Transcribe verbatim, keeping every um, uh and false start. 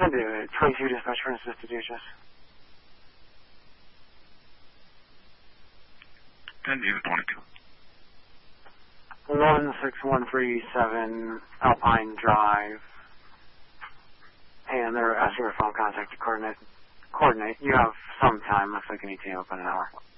Send to twenty-two dispatch for an assisted D H S. ten zero twenty-two. one six one three seven Alpine Drive. And they're asking for phone contact to coordinate. Coordinate. You have some time. Looks like an E T A open an hour.